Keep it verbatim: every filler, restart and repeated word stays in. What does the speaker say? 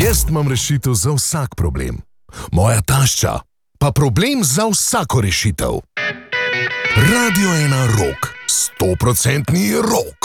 Jaz imam rešitev za vsak problem. Moja tašča pa problem za vsako rešitev. Radio ena Rock. Stoprocentni rock.